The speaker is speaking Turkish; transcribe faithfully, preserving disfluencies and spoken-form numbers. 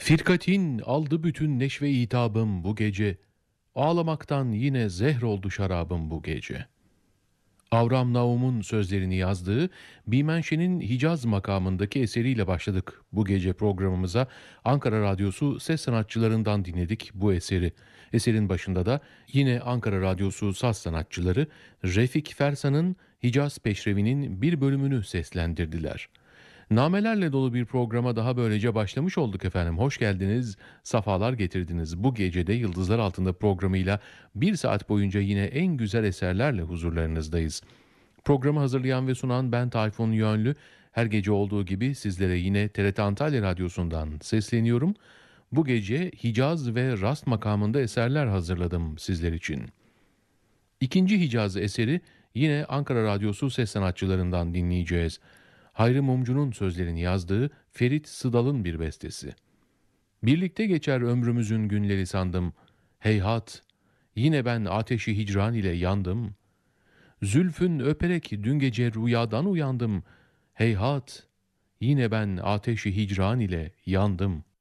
Firkatin aldı bütün neşve hitabım bu gece. Ağlamaktan yine zehr oldu şarabım bu gece. Avram Naum'un sözlerini yazdığı Bimenşe'nin Hicaz makamındaki eseriyle başladık bu gece programımıza. Ankara Radyosu ses sanatçılarından dinledik bu eseri. Eserin başında da yine Ankara Radyosu saz sanatçıları Refik Fersan'ın Hicaz Peşrevi'nin bir bölümünü seslendirdiler. Namelerle dolu bir programa daha böylece başlamış olduk efendim. Hoş geldiniz, safalar getirdiniz. Bu gecede Yıldızlar Altında programıyla bir saat boyunca yine en güzel eserlerle huzurlarınızdayız. Programı hazırlayan ve sunan ben Tayfun Yönlü. Her gece olduğu gibi sizlere yine T R T Antalya Radyosu'ndan sesleniyorum. Bu gece Hicaz ve Rast makamında eserler hazırladım sizler için. İkinci Hicaz eseri yine Ankara Radyosu ses sanatçılarından dinleyeceğiz. Hayri Mumcu'nun sözlerini yazdığı Ferit Sıdal'ın bir bestesi. Birlikte geçer ömrümüzün günleri sandım. Heyhat, yine ben ateşi hicran ile yandım. Zülfün öperek dün gece rüyadan uyandım. Heyhat, yine ben ateşi hicran ile yandım.''